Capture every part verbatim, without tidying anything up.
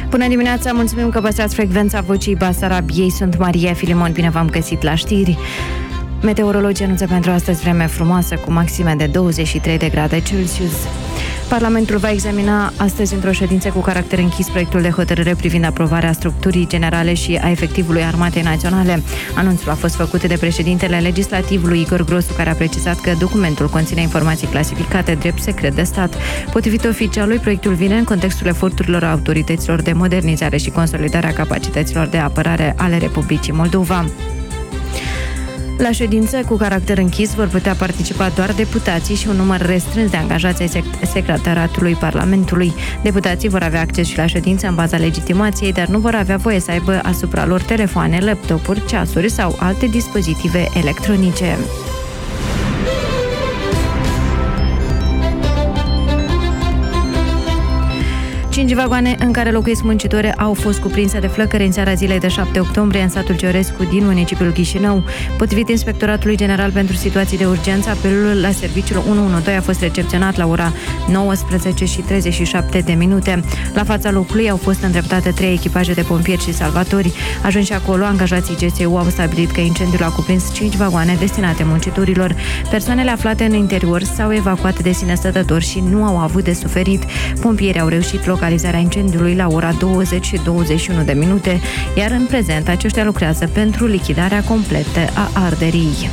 Bună dimineața, mulțumim că păstrați frecvența Vocii Basarabiei. Sunt Maria Filimon, bine v-am găsit la știri. Meteorologii anunță pentru astăzi vreme frumoasă cu maxime de douăzeci și trei de grade Celsius. Parlamentul va examina astăzi într-o ședință cu caracter închis proiectul de hotărâre privind aprobarea structurii generale și a efectivului Armatei Naționale. Anunțul a fost făcut de președintele legislativului Igor Grosu, care a precizat că documentul conține informații clasificate drept secret de stat. Potrivit oficialului, proiectul vine în contextul eforturilor autorităților de modernizare și consolidare a capacităților de apărare ale Republicii Moldova. La ședință cu caracter închis vor putea participa doar deputații și un număr restrâns de angajați ai Secretariatului Parlamentului. Deputații vor avea acces și la ședință în baza legitimației, dar nu vor avea voie să aibă asupra lor telefoane, laptopuri, ceasuri sau alte dispozitive electronice. Cinci vagoane în care locuiesc muncitori au fost cuprinse de flăcări în seara zilei de șapte octombrie în satul Ciorescu din municipiul Chișinău. Potrivit Inspectoratului General pentru Situații de Urgență, apelul la serviciul unu unu doi a fost recepționat la ora nouăsprezece și treizeci și șapte de minute. La fața locului au fost îndreptate trei echipaje de pompieri și salvatori. Ajunși acolo, angajații G S U au stabilit că incendiul a cuprins cinci vagoane destinate muncitorilor. Persoanele aflate în interior s-au evacuat de sine stătători și nu au avut de suferit. Pompierii au reușit localizarea incendiului la ora douăzeci și douăzeci și unu de minute, iar în prezent aceștia lucrează pentru lichidarea completă a arderii.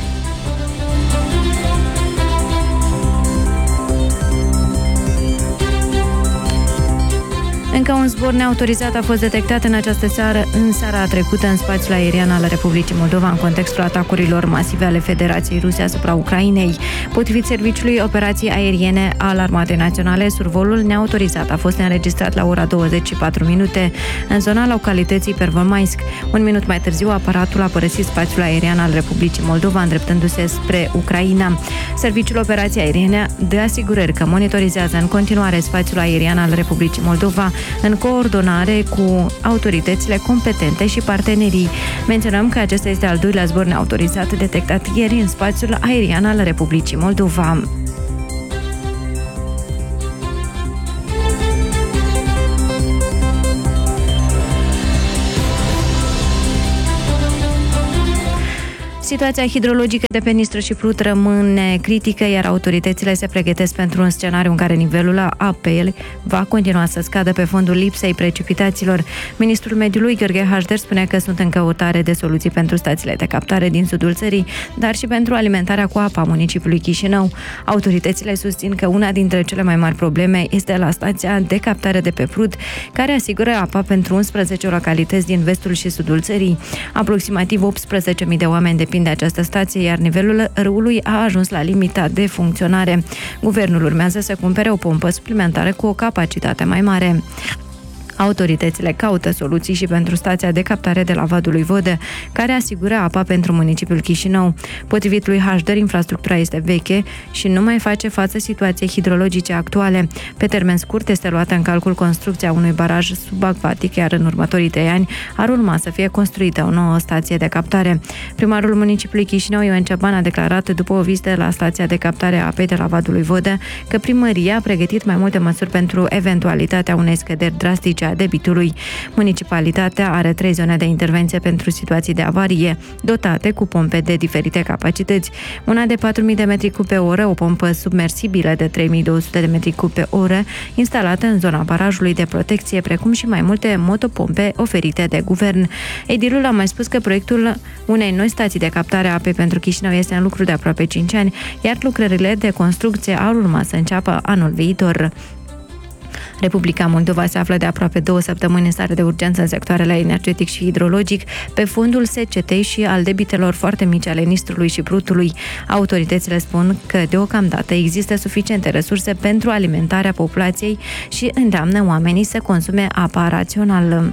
Încă un zbor neautorizat a fost detectat în această seară, în seara trecută, în spațiul aerian al Republicii Moldova, în contextul atacurilor masive ale Federației Ruse asupra Ucrainei. Potrivit Serviciului Operații Aeriene al Armatei Naționale, survolul neautorizat a fost înregistrat la ora douăzeci și patru minute în zona localității Pervomainsk. Un minut mai târziu, aparatul a părăsit spațiul aerian al Republicii Moldova, îndreptându-se spre Ucraina. Serviciul Operații Aeriene dă asigurări că monitorizează în continuare spațiul aerian al Republicii Moldova, în coordonare cu autoritățile competente și partenerii. Menționăm că acesta este al doilea zbor neautorizat detectat ieri în spațiul aerian al Republicii Moldova. Situația hidrologică de pe Nistru și Prut rămâne critică, iar autoritățile se pregătesc pentru un scenariu în care nivelul apei va continua să scadă pe fondul lipsei precipitațiilor. Ministrul Mediului, Gheorghe Hașder, spune că sunt în căutare de soluții pentru stațiile de captare din sudul țării, dar și pentru alimentarea cu apă a municipiului Chișinău. Autoritățile susțin că una dintre cele mai mari probleme este la stația de captare de pe Prut, care asigură apa pentru unsprezece localități din vestul și sudul țării. Aproximativ optsprezece mii de oameni depind de această stație, iar nivelul râului a ajuns la limita de funcționare. Guvernul urmează să cumpere o pompă suplimentară cu o capacitate mai mare. Autoritățile caută soluții și pentru stația de captare de la Vadul lui Vodă, care asigură apa pentru municipiul Chișinău. Potrivit lui Hașder, infrastructura este veche și nu mai face față situației hidrologice actuale. Pe termen scurt este luată în calcul construcția unui baraj subacvatic, iar în următorii trei ani ar urma să fie construită o nouă stație de captare. Primarul municipiului Chișinău, Ioan Ceban, a declarat după o vizită la stația de captare a apei de la Vadul lui Vodă că primăria a pregătit mai multe măsuri pentru eventualitatea unei scăderi drastice a debitului. Municipalitatea are trei zone de intervenție pentru situații de avarie, dotate cu pompe de diferite capacități. Una de patru mii de metri cub pe oră, o pompă submersibilă de trei mii două sute de metri cub pe oră, instalată în zona barajului de protecție, precum și mai multe motopompe oferite de guvern. Edilul a mai spus că proiectul unei noi stații de captare a apei pentru Chișinău este în lucru de aproape cinci ani, iar lucrările de construcție ar urma să înceapă anul viitor. Republica Moldova se află de aproape două săptămâni în stare de urgență în sectoarele energetic și hidrologic, pe fondul secetei și al debitelor foarte mici ale Nistrului și Prutului. Autoritățile spun că deocamdată există suficiente resurse pentru alimentarea populației și îndeamnă oamenii să consume apa rațional.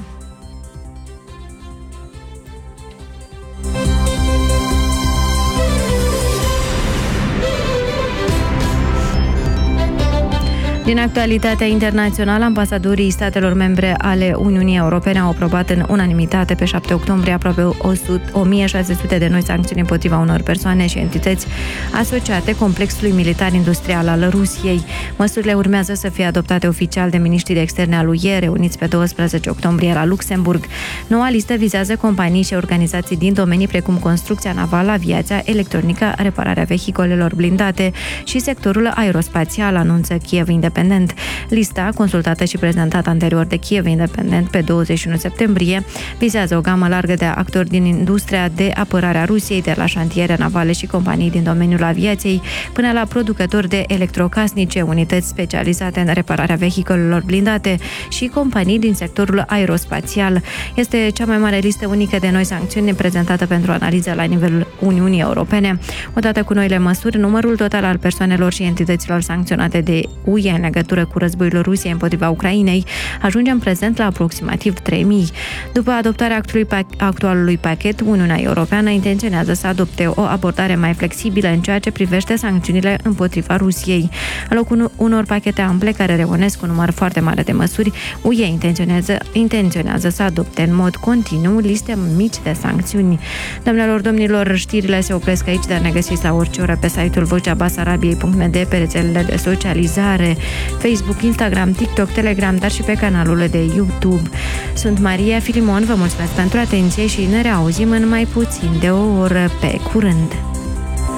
Din Din actualitatea internațională, ambasadorii statelor membre ale Uniunii Europene au aprobat în unanimitate pe șapte octombrie aproape o mie șase sute de noi sancțiuni împotriva unor persoane și entități asociate complexului militar-industrial al Rusiei. Măsurile urmează să fie adoptate oficial de miniștrii de externe al U E, reuniți pe douăsprezece octombrie la Luxemburg. Noua listă vizează companii și organizații din domenii precum construcția navală, aviația, electronica, repararea vehicolelor blindate și sectorul aerospațial, anunță Kiev Independent. Lista, consultată și prezentată anterior de Kiev Independent pe douăzeci și unu septembrie, vizează o gamă largă de actori din industria de apărare a Rusiei, de la șantiere navale și companii din domeniul aviației, până la producători de electrocasnice, unități specializate în repararea vehicolelor blindate și companii din sectorul aerospațial. Este cea mai mare listă unică de noi sancțiuni prezentată pentru analiză la nivelul Uniunii Europene. Odată cu noile măsuri, numărul total al persoanelor și entităților sancționate de U E în legătură cu războiul Rusiei împotriva Ucrainei ajunge în prezent la aproximativ trei mii. După adoptarea actului, actualului pachet, Uniunea Europeană intenționează să adopte o abordare mai flexibilă în ceea ce privește sancțiunile împotriva Rusiei. În locul unor pachete ample care reunesc un număr foarte mare de măsuri, U E intenționează, intenționează să adopte în mod continuu liste mici de sancțiuni. Doamnelor, domnilor, știrile se opresc aici, dar ne găsiți la orice oră pe site-ul vocea basarabiei punct m d, pe rețelele de socializare, Facebook, Instagram, TikTok, Telegram, dar și pe canalul de YouTube. Sunt Maria Filimon, vă mulțumesc pentru atenție și ne reauzim în mai puțin de o oră. Pe curând!